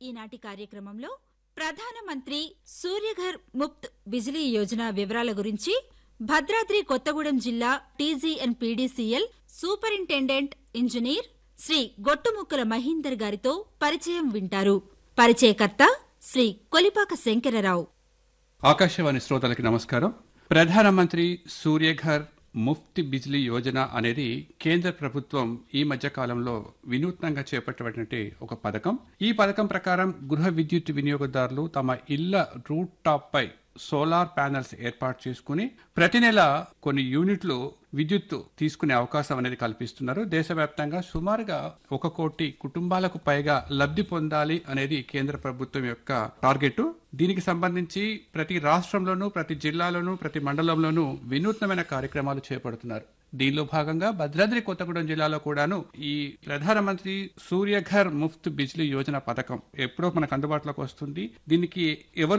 ఈనాటి కార్యక్రమంలో ప్రధానమంత్రి సూర్యఘర్ ముఫ్త్ బిజిలీ యోజన వివరాల గురించి భద్రాద్రి కొత్తగూడెం జిల్లా TGNPDCL superintendent engineer Shri Gottumukkala Mahinder గారితో పరిచయం వింటారు. పరిచయకర్త శ్రీ కొలిపాక శంకరరావు. ఆకాశవాణి శ్రోతలకి నమస్కారం. ప్రధానమంత్రి సూర్యఘర్ ముఫ్త్ బిజిలీ యోజన అనేది కేంద్ర ప్రభుత్వం ఈ మధ్య కాలంలో వినూత్నంగా చేపట్టినటువంటి ఒక పథకం. ఈ పథకం ప్రకారం గృహ విద్యుత్ వినియోగదారులు తమ ఇళ్ల రూట్ టాప్ పై సోలార్ ప్యానెల్స్ ఏర్పాటు చేసుకుని ప్రతి నెల కొన్ని యూనిట్లు విద్యుత్ తీసుకునే అవకాశం అనేది కల్పిస్తున్నారు. దేశవ్యాప్తంగా సుమారుగా 1 కోటి కుటుంబాలకు పైగా లబ్ధి పొందాలి అనేది కేంద్ర ప్రభుత్వం యొక్క టార్గెట్. దీనికి సంబంధించి ప్రతి రాష్ట్రంలోనూ, ప్రతి జిల్లాలోనూ, ప్రతి మండలంలోనూ వినూత్నమైన కార్యక్రమాలు చేపడుతున్నారు. దీనిలో భాగంగా భద్రాద్రి కొత్తగూడెం జిల్లాలో కూడాను ఈ ప్రధానమంత్రి సూర్యఘర్ ముఫ్త్ బిజిలీ యోజన పథకం ఎప్పుడో మనకు అందుబాటులోకి వస్తుంది. దీనికి ఎవరు